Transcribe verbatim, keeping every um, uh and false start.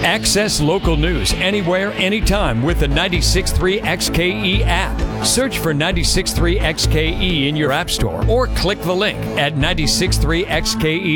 Access local news anywhere, anytime with the ninety-six point three X K E app. Search for ninety-six point three X K E in your app store or click the link at ninety-six point three X K E